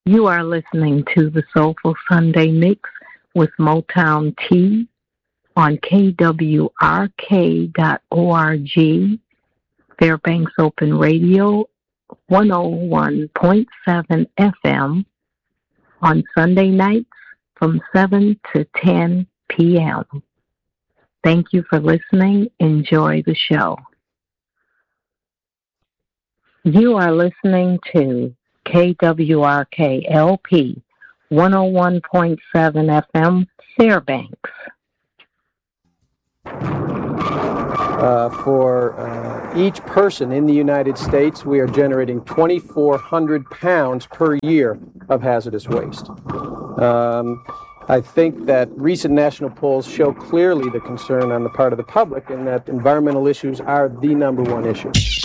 You are listening to the Soulful Sunday Mix with Motown T on KWRK.org, Fairbanks Open Radio, 101.7 FM on Sunday nights from 7 to 10 p.m. Thank you for listening. Enjoy the show. You are listening to KWRK-LP 101.7 FM, Fairbanks. For each person in the United States, we are generating 2,400 pounds per year of hazardous waste. I think that recent national polls show clearly the concern on the part of the public and that environmental issues are the number one issue.